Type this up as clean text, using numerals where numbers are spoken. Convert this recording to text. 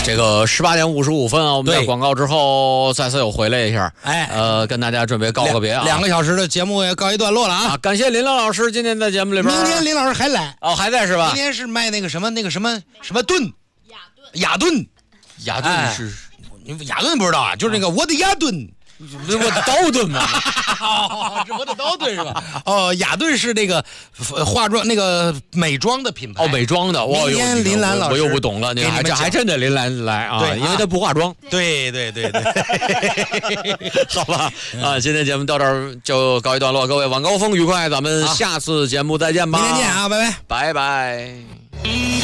这个18点55分啊，我们在广告之后再次又回来一下，跟大家准备告个别啊 ，2个小时的节目也告一段落了啊！ 感谢林亮老师今天在节目里边， 明天林老师还来哦，还在是吧？ 明天是卖那个什么盾，雅顿是， 雅顿不知道啊，就是那个我的雅顿。 我的刀盾嘛， 是我的刀盾是吧？哦，雅顿是那个化妆那个美妆的品牌。 哦，美妆的。 明天林兰老师我又不懂了，你还真得林兰来啊，因为他不化妆。 对， 好吧啊，今天节目到这儿就告一段落，各位晚高峰愉快，咱们下次节目再见吧。 明天见啊，拜拜， 拜拜。